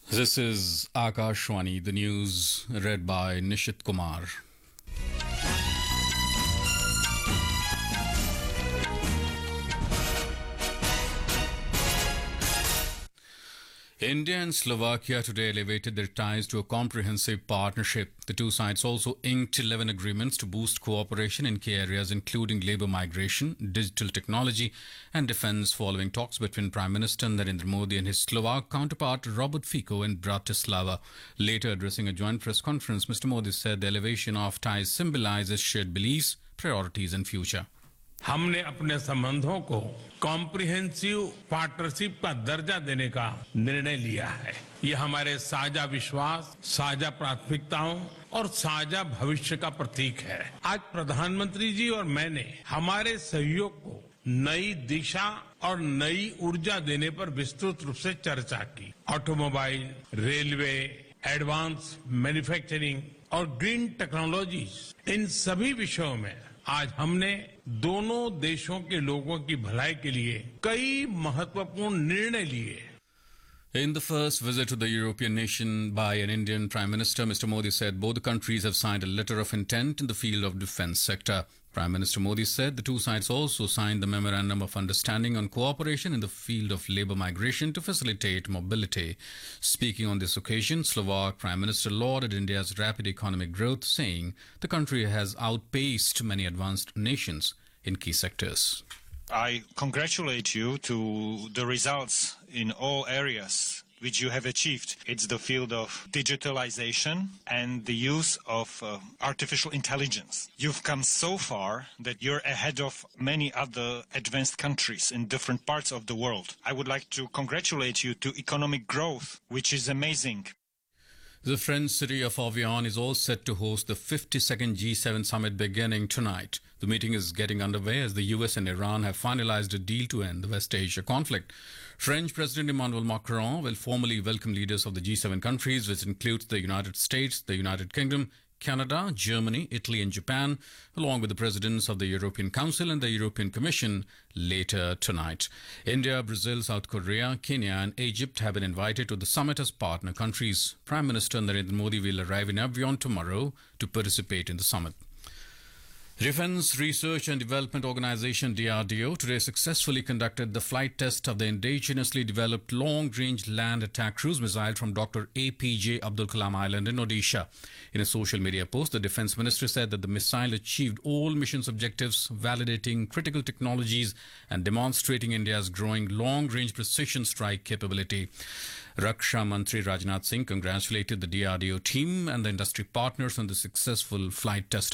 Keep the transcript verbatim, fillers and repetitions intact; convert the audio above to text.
This is Akashwani, the news read by Nishit Kumar. India and Slovakia today elevated their ties to a comprehensive partnership. The two sides also inked eleven agreements to boost cooperation in key areas including labour migration, digital technology and defence following talks between Prime Minister Narendra Modi and his Slovak counterpart Robert Fico in Bratislava. Later addressing a joint press conference, Mister Modi said the elevation of ties symbolises shared beliefs, priorities and future. हमने अपने संबंधों को comprehensive partnership का दर्जा देने का निर्णय लिया है। ये हमारे साझा विश्वास, साझा प्राथमिकताओं और साझा भविष्य का प्रतीक है। आज प्रधानमंत्री जी और मैंने हमारे सहयोग को नई दिशा और नई ऊर्जा देने पर विस्तृत रूप से चर्चा की। ऑटोमोबाइल, रेलवे, एडवांस मैन्युफैक्चरिंग और ग्रीन टेक्नोलॉजीज, इन सभी विषयों में आज हमने दोनों देशों के लोगों की भलाई के लिए कई महत्वपूर्ण निर्णय लिए। In the first visit to the European nation by an Indian Prime Minister, Mister Modi said both countries have signed a letter of intent in the field of defence sector. Prime Minister Modi said the two sides also signed the Memorandum of Understanding on cooperation in the field of labour migration to facilitate mobility. Speaking on this occasion, Slovak Prime Minister lauded India's rapid economic growth, saying the country has outpaced many advanced nations in key sectors. I congratulate you to the results in all areas which you have achieved. It's the field of digitalization and the use of uh, artificial intelligence. You've come so far that you're ahead of many other advanced countries in different parts of the world. I would like to congratulate you to economic growth, which is amazing. The French city of Avion is all set to host the fifty-second G seven summit beginning tonight. The meeting is getting underway as the U S and Iran have finalized a deal to end the West Asia conflict. French President Emmanuel Macron will formally welcome leaders of the G seven countries, which includes the United States, the United Kingdom, Canada, Germany, Italy and Japan, along with the presidents of the European Council and the European Commission later tonight. India, Brazil, South Korea, Kenya and Egypt have been invited to the summit as partner countries. Prime Minister Narendra Modi will arrive in Avion tomorrow to participate in the summit. Defence Research and Development Organisation D R D O today successfully conducted the flight test of the indigenously developed long-range land attack cruise missile from Doctor A P J Abdul Kalam Island in Odisha. In a social media post, the Defence Ministry said that the missile achieved all mission's objectives, validating critical technologies and demonstrating India's growing long-range precision strike capability. Raksha Mantri Rajnath Singh congratulated the D R D O team and the industry partners on the successful flight test